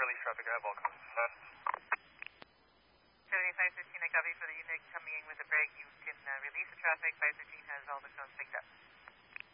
release traffic. I have all codes. 7515, I copy for the unit coming in with a break. You can release the traffic. 513 has all the codes picked up.